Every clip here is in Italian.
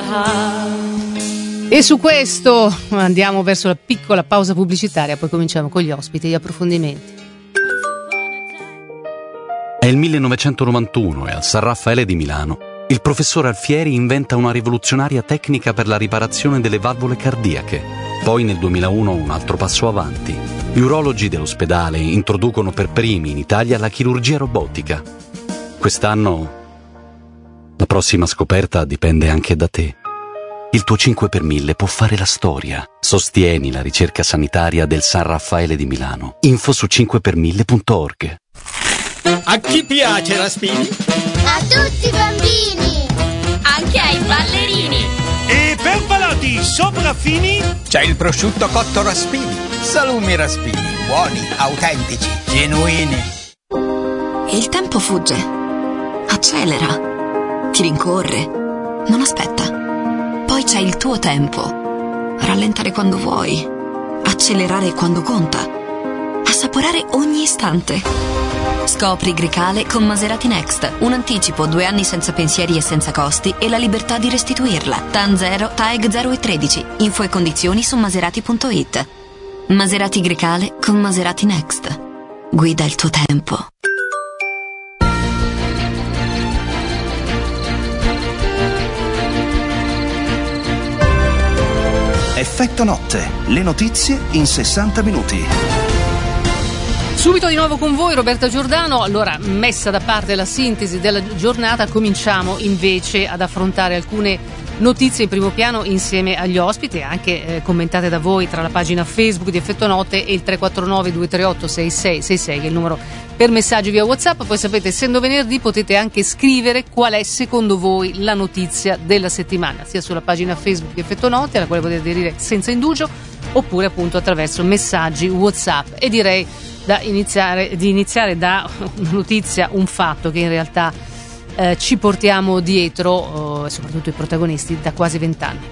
E su questo andiamo verso la piccola pausa pubblicitaria, poi cominciamo con gli ospiti e gli approfondimenti. È il 1991 e al San Raffaele di Milano il professor Alfieri inventa una rivoluzionaria tecnica per la riparazione delle valvole cardiache. Poi nel 2001 un altro passo avanti. Gli urologi dell'ospedale introducono per primi in Italia la chirurgia robotica. Quest'anno la prossima scoperta dipende anche da te. Il tuo 5 per 1000 può fare la storia. Sostieni la ricerca sanitaria del San Raffaele di Milano. Info su 5per1000.org. A chi piace Raspini? A tutti i bambini! Anche ai ballerini! E per palati sopraffini? C'è il prosciutto cotto Raspini. Salumi Raspini, buoni, autentici, genuini. Il tempo fugge, accelera, ti rincorre, non aspetta. Poi c'è il tuo tempo. Rallentare quando vuoi, accelerare quando conta, assaporare ogni istante. Scopri Grecale con Maserati Next. Un anticipo, 2 anni senza pensieri e senza costi e la libertà di restituirla. TAN 0, TAEG 0 e 13. Info e condizioni su maserati.it. Maserati Grecale con Maserati Next. Guida il tuo tempo. Effetto notte, le notizie in 60 minuti. Subito di nuovo con voi Roberta Giordano. Allora, messa da parte la sintesi della giornata, cominciamo invece ad affrontare alcune notizie in primo piano insieme agli ospiti, anche commentate da voi tra la pagina Facebook di Effetto Notte e il 349 238 6666 che è il numero per messaggi via WhatsApp. Poi sapete, essendo venerdì, potete anche scrivere qual è secondo voi la notizia della settimana, sia sulla pagina Facebook di Effetto Notte, alla quale potete aderire senza indugio, oppure appunto attraverso messaggi WhatsApp. E direi di iniziare da una notizia, un fatto che in realtà ci portiamo dietro, soprattutto i protagonisti, da quasi 20 anni.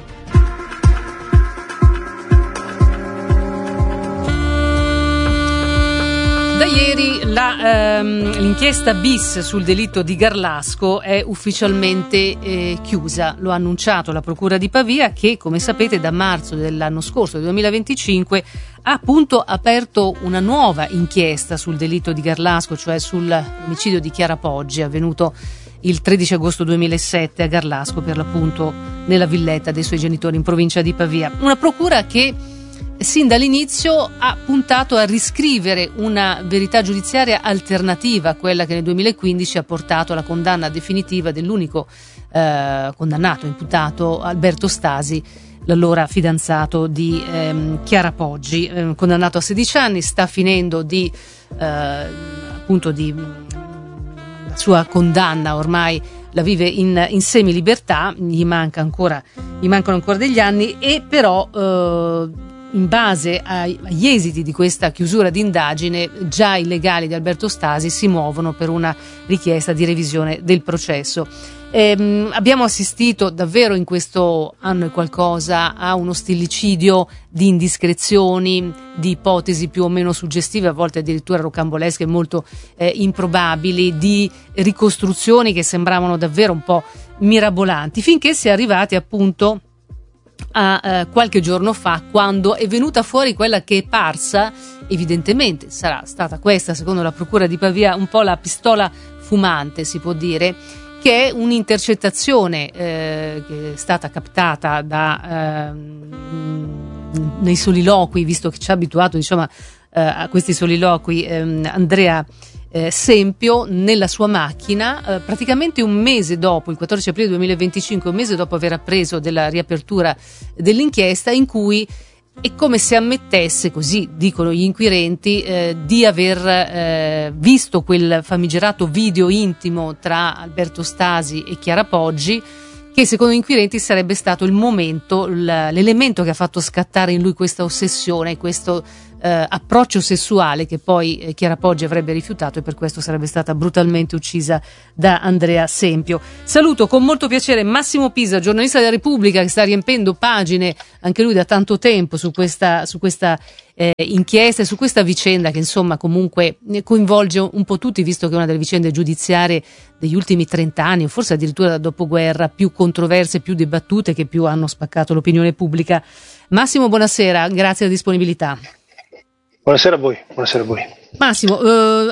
Da ieri l'inchiesta bis sul delitto di Garlasco è ufficialmente chiusa. Lo ha annunciato la Procura di Pavia, che, come sapete, da marzo dell'anno scorso, del 2025, ha appunto aperto una nuova inchiesta sul delitto di Garlasco, cioè sull'omicidio di Chiara Poggi, avvenuto il 13 agosto 2007 a Garlasco, per l'appunto nella villetta dei suoi genitori in provincia di Pavia. Una procura che sin dall'inizio ha puntato a riscrivere una verità giudiziaria alternativa a quella che nel 2015 ha portato alla condanna definitiva dell'unico condannato, imputato, Alberto Stasi, l'allora fidanzato di Chiara Poggi, condannato a 16 anni, sta finendo appunto la sua condanna, ormai la vive in semilibertà, gli mancano ancora degli anni, e però in base agli esiti di questa chiusura d'indagine, già i legali di Alberto Stasi si muovono per una richiesta di revisione del processo. Abbiamo assistito davvero in questo anno e qualcosa a uno stillicidio di indiscrezioni, di ipotesi più o meno suggestive, a volte addirittura rocambolesche e molto improbabili, di ricostruzioni che sembravano davvero un po' mirabolanti, finché si è arrivati appunto a qualche giorno fa, quando è venuta fuori quella che è parsa, evidentemente sarà stata questa, secondo la Procura di Pavia, un po' la pistola fumante, si può dire, che è un'intercettazione che è stata captata nei soliloqui, visto che ci ha abituato, diciamo, a questi soliloqui Andrea Sempio, nella sua macchina, praticamente un mese dopo, il 14 aprile 2025, un mese dopo aver appreso della riapertura dell'inchiesta, in cui è come se ammettesse, così dicono gli inquirenti, di aver visto quel famigerato video intimo tra Alberto Stasi e Chiara Poggi, che secondo gli inquirenti sarebbe stato il momento, l'elemento che ha fatto scattare in lui questa ossessione, questo approccio sessuale che poi Chiara Poggi avrebbe rifiutato, e per questo sarebbe stata brutalmente uccisa da Andrea Sempio. Saluto con molto piacere Massimo Pisa, giornalista della Repubblica, che sta riempendo pagine anche lui da tanto tempo su questa inchiesta e su questa vicenda che insomma comunque coinvolge un po' tutti, visto che è una delle vicende giudiziarie degli ultimi 30 anni, o forse addirittura dal dopoguerra, più controverse, più dibattute, che più hanno spaccato l'opinione pubblica. Massimo, buonasera, grazie della disponibilità. Buonasera a voi, buonasera a voi. Massimo,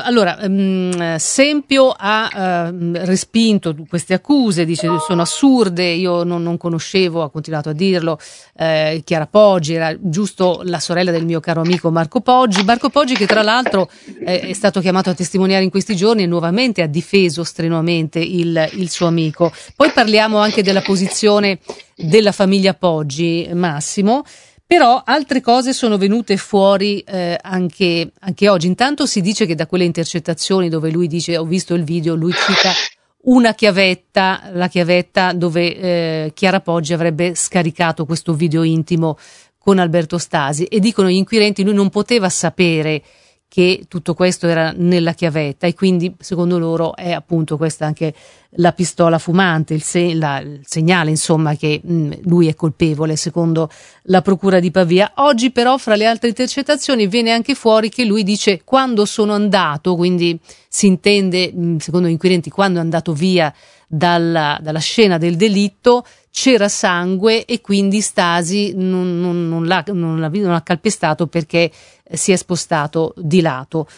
Sempio ha respinto queste accuse, dice sono assurde, io non conoscevo, ha continuato a dirlo, Chiara Poggi era giusto la sorella del mio caro amico Marco Poggi che tra l'altro è stato chiamato a testimoniare in questi giorni e nuovamente ha difeso strenuamente il suo amico. Poi parliamo anche della posizione della famiglia Poggi, Massimo. Però altre cose sono venute fuori anche oggi. Intanto si dice che da quelle intercettazioni dove lui dice ho visto il video, lui cita una chiavetta, la chiavetta dove Chiara Poggi avrebbe scaricato questo video intimo con Alberto Stasi, e dicono gli inquirenti lui non poteva sapere che tutto questo era nella chiavetta, e quindi secondo loro è appunto questa anche la pistola fumante, il segnale insomma che lui è colpevole secondo la procura di Pavia. Oggi però fra le altre intercettazioni viene anche fuori che lui dice quando sono andato, quindi si intende secondo gli inquirenti quando è andato via dalla scena del delitto c'era sangue, e quindi Stasi non l'ha calpestato perché si è spostato di lato.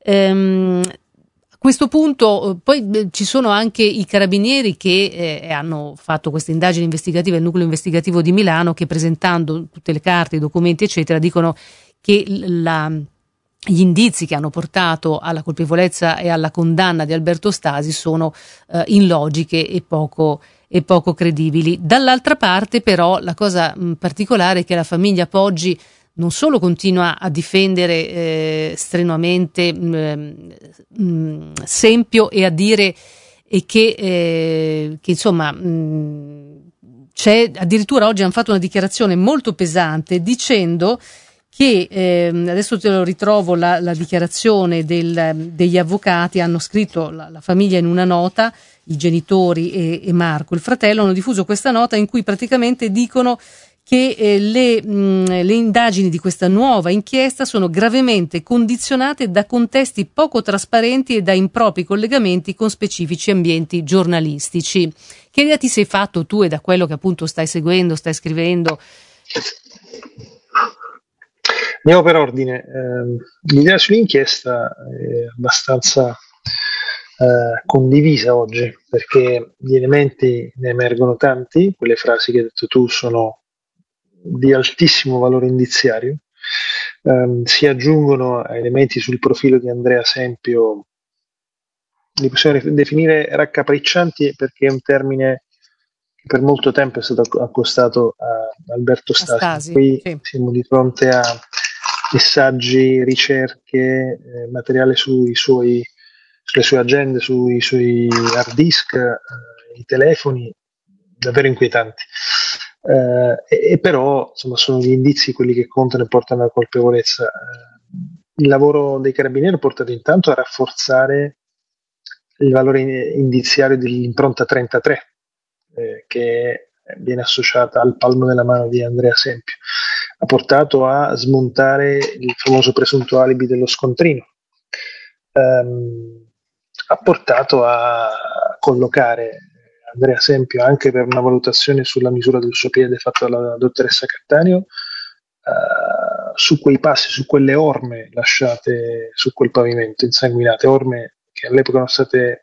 A questo punto poi ci sono anche i carabinieri che hanno fatto queste indagini investigative, il nucleo investigativo di Milano, che presentando tutte le carte, i documenti eccetera dicono che gli indizi che hanno portato alla colpevolezza e alla condanna di Alberto Stasi sono illogiche e poco credibili. Dall'altra parte però la cosa particolare è che la famiglia Poggi non solo continua a difendere strenuamente Sempio e a dire che insomma c'è addirittura oggi hanno fatto una dichiarazione molto pesante dicendo che adesso te lo ritrovo la dichiarazione degli avvocati, hanno scritto la famiglia in una nota, i genitori e Marco, il fratello, hanno diffuso questa nota in cui praticamente dicono che le indagini di questa nuova inchiesta sono gravemente condizionate da contesti poco trasparenti e da impropri collegamenti con specifici ambienti giornalistici. Che idea ti sei fatto tu, e da quello che appunto stai seguendo, stai scrivendo? Andiamo per ordine. L'idea sull'inchiesta è abbastanza condivisa oggi, perché gli elementi ne emergono tanti, quelle frasi che hai detto tu sono di altissimo valore indiziario, si aggiungono elementi sul profilo di Andrea Sempio, li possiamo definire raccapriccianti perché è un termine che per molto tempo è stato accostato a Alberto Stasi. Qui sì. Siamo di fronte a messaggi, ricerche, materiale sulle sue agende, sui suoi hard disk, i telefoni, davvero inquietanti. E però insomma sono gli indizi quelli che contano e portano alla colpevolezza. Il lavoro dei carabinieri è portato intanto a rafforzare il valore indiziario dell'impronta 33 che viene associata al palmo della mano di Andrea Sempio, ha portato a smontare il famoso presunto alibi dello scontrino, ha portato a collocare Andrea Sempio anche per una valutazione sulla misura del suo piede fatta dalla dottoressa Cattaneo su quei passi, su quelle orme lasciate su quel pavimento insanguinate, orme che all'epoca erano state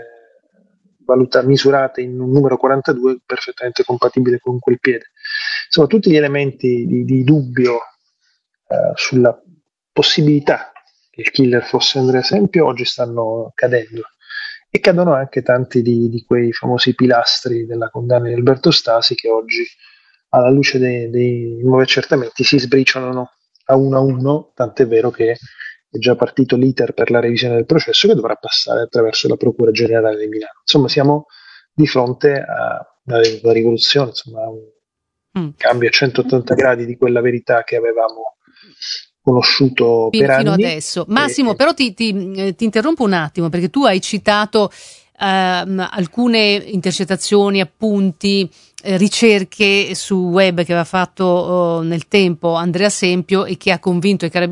misurate in un numero 42 perfettamente compatibile con quel piede. Insomma, tutti gli elementi di dubbio sulla possibilità che il killer fosse Andrea Sempio oggi stanno cadendo, e cadono anche tanti di quei famosi pilastri della condanna di Alberto Stasi che oggi, alla luce dei nuovi accertamenti, si sbriciolano a uno, tant'è vero che è già partito l'iter per la revisione del processo che dovrà passare attraverso la Procura Generale di Milano. Insomma, siamo di fronte a una rivoluzione, insomma, a un cambio a 180 gradi di quella verità che avevamo conosciuto per fino anni. adesso. Massimo, però ti interrompo un attimo, perché tu hai citato alcune intercettazioni, appunti, ricerche su web che aveva fatto nel tempo Andrea Sempio e che ha convinto i carabinieri